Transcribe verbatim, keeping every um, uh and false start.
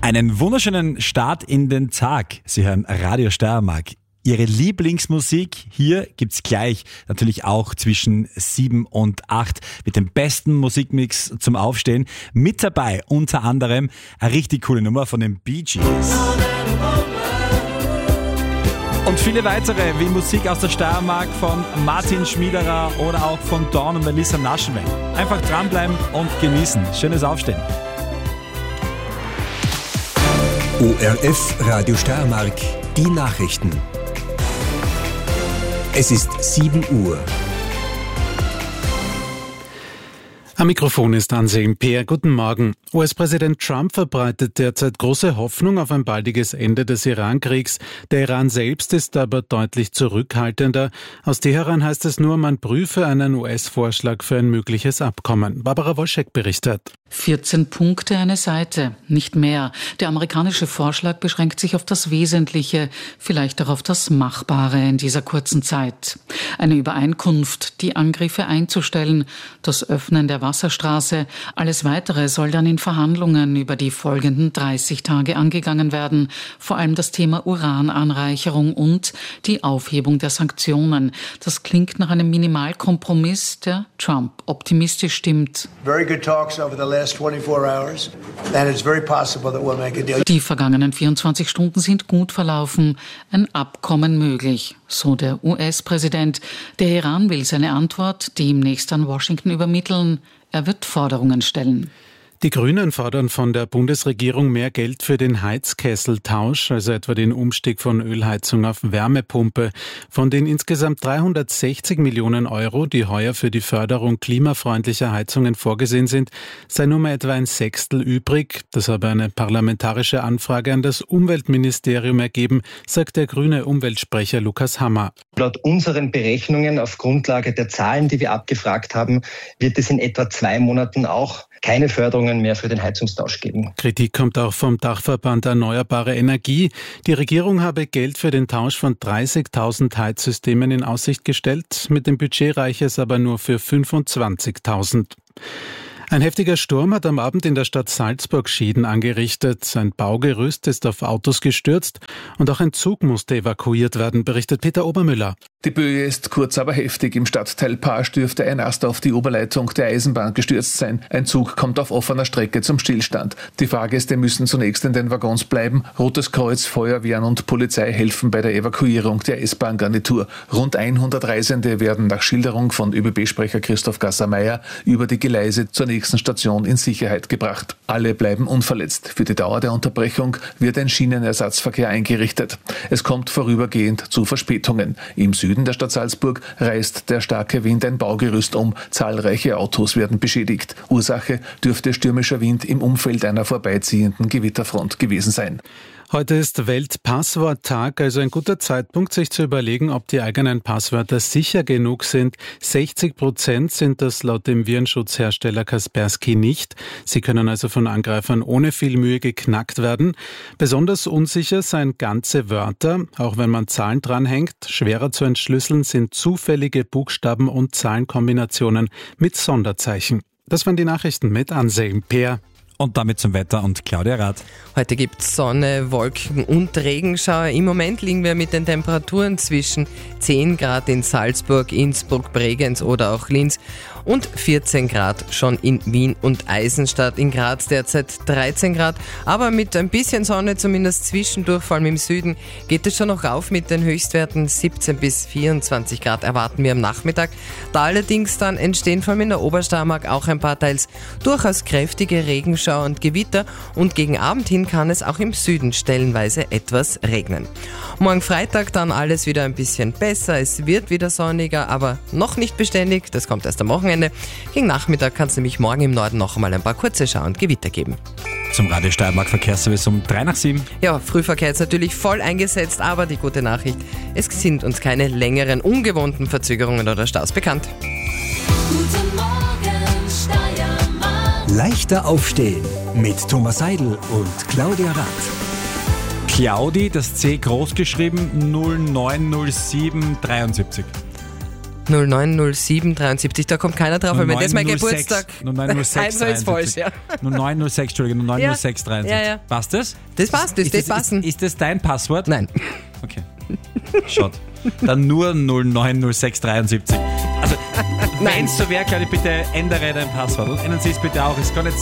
Einen wunderschönen Start in den Tag. Sie hören Radio Steiermark. Ihre Lieblingsmusik, hier gibt's gleich natürlich auch zwischen sieben und acht mit dem besten Musikmix zum Aufstehen. Mit dabei unter anderem eine richtig coole Nummer von den Bee Gees. Und viele weitere, wie Musik aus der Steiermark von Martin Schmiederer oder auch von Dawn und Melissa Naschenweng. Einfach dranbleiben und genießen. Schönes Aufstehen. O R F Radio Steiermark, die Nachrichten. Es ist sieben Uhr. Am Mikrofon ist Anselm Peer. Guten Morgen. U S-Präsident Trump verbreitet derzeit große Hoffnung auf ein baldiges Ende des Iran-Kriegs. Der Iran selbst ist aber deutlich zurückhaltender. Aus Teheran heißt es nur, man prüfe einen U S-Vorschlag für ein mögliches Abkommen. Barbara Wolschek berichtet. vierzehn Punkte, eine Seite, nicht mehr. Der amerikanische Vorschlag beschränkt sich auf das Wesentliche, vielleicht auch auf das Machbare in dieser kurzen Zeit. Eine Übereinkunft, die Angriffe einzustellen, das Öffnen der Wasserstraße, alles Weitere soll dann in Verhandlungen über die folgenden dreißig Tage angegangen werden. Vor allem das Thema Urananreicherung und die Aufhebung der Sanktionen. Das klingt nach einem Minimalkompromiss, der Trump optimistisch stimmt. Very good talks over the last twenty-four hours, and it's very possible that we'll make a deal. Die vergangenen vierundzwanzig Stunden sind gut verlaufen. Ein Abkommen möglich, so der U S-Präsident. Der Iran will seine Antwort demnächst an Washington übermitteln. Er wird Forderungen stellen. Die Grünen fordern von der Bundesregierung mehr Geld für den Heizkesseltausch, also etwa den Umstieg von Ölheizung auf Wärmepumpe. Von den insgesamt dreihundertsechzig Millionen Euro, die heuer für die Förderung klimafreundlicher Heizungen vorgesehen sind, sei nur mehr etwa ein Sechstel übrig. Das habe eine parlamentarische Anfrage an das Umweltministerium ergeben, sagt der grüne Umweltsprecher Lukas Hammer. Laut unseren Berechnungen auf Grundlage der Zahlen, die wir abgefragt haben, wird es in etwa zwei Monaten auch keine Förderungen mehr für den Heizungstausch geben. Kritik kommt auch vom Dachverband Erneuerbare Energie. Die Regierung habe Geld für den Tausch von dreißigtausend Heizsystemen in Aussicht gestellt. Mit dem Budget reiche es aber nur für fünfundzwanzigtausend. Ein heftiger Sturm hat am Abend in der Stadt Salzburg Schäden angerichtet. Ein Baugerüst ist auf Autos gestürzt und auch ein Zug musste evakuiert werden, berichtet Peter Obermüller. Die Böe ist kurz, aber heftig. Im Stadtteil Pasch dürfte ein Ast auf die Oberleitung der Eisenbahn gestürzt sein. Ein Zug kommt auf offener Strecke zum Stillstand. Die Fahrgäste müssen zunächst in den Waggons bleiben. Rotes Kreuz, Feuerwehren und Polizei helfen bei der Evakuierung der S-Bahn-Garnitur. Rund hundert Reisende werden nach Schilderung von Ö B B-Sprecher Christoph Gasser-Meyer über die Gleise zur nächsten Station in Sicherheit gebracht. Alle bleiben unverletzt. Für die Dauer der Unterbrechung wird ein Schienenersatzverkehr eingerichtet. Es kommt vorübergehend zu Verspätungen. Im Süden Süden der Stadt Salzburg reißt der starke Wind ein Baugerüst um. Zahlreiche Autos werden beschädigt. Ursache dürfte stürmischer Wind im Umfeld einer vorbeiziehenden Gewitterfront gewesen sein. Heute ist Weltpassworttag, also ein guter Zeitpunkt, sich zu überlegen, ob die eigenen Passwörter sicher genug sind. sechzig Prozent sind das laut dem Virenschutzhersteller Kaspersky nicht. Sie können also von Angreifern ohne viel Mühe geknackt werden. Besonders unsicher seien ganze Wörter, auch wenn man Zahlen dranhängt. Schwerer zu entschlüsseln sind zufällige Buchstaben- und Zahlenkombinationen mit Sonderzeichen. Das waren die Nachrichten mit Anselm Peer. Und damit zum Wetter und Claudia Rath. Heute gibt es Sonne, Wolken und Regenschauer. Im Moment liegen wir mit den Temperaturen zwischen zehn Grad in Salzburg, Innsbruck, Bregenz oder auch Linz und vierzehn Grad schon in Wien und Eisenstadt. In Graz derzeit dreizehn Grad, aber mit ein bisschen Sonne zumindest zwischendurch, vor allem im Süden, geht es schon noch rauf mit den Höchstwerten. siebzehn bis vierundzwanzig Grad erwarten wir am Nachmittag. Da allerdings dann entstehen vor allem in der Obersteiermark auch ein paar teils durchaus kräftige Regenschauer und Gewitter und gegen Abend hin kann es auch im Süden stellenweise etwas regnen. Morgen Freitag dann alles wieder ein bisschen besser, es wird wieder sonniger, aber noch nicht beständig, das kommt erst am Wochenende. Gegen Nachmittag kann es nämlich morgen im Norden noch einmal ein paar kurze Schauer und Gewitter geben. Zum Radio Steiermark Verkehrsservice um drei nach sieben. Ja, Frühverkehr ist natürlich voll eingesetzt, aber die gute Nachricht, es sind uns keine längeren ungewohnten Verzögerungen oder Staus bekannt. Guten Morgen, Steiermark. Leichter aufstehen mit Thomas Seidel und Claudia Rath. Claudi, das C groß geschrieben, null neun null sieben dreiundsiebzig. null neun null sieben dreiundsiebzig, da kommt keiner drauf, weil wenn das mein null neun null Geburtstag... sechs, null neun null sechs, Also ist falsch, ja. null neun null sechs, Entschuldigung, null neun null sechs dreiundsiebzig. Ja, ja. Passt das? Das passt, das ist das das, passen. Ist, ist das dein Passwort? Nein. Okay. Schaut. Dann nur null neun null sechs dreiundsiebzig. Also, wenn es so wäre, Claudia, bitte ändere dein Passwort. Und ändern Sie es bitte auch. Es kann nicht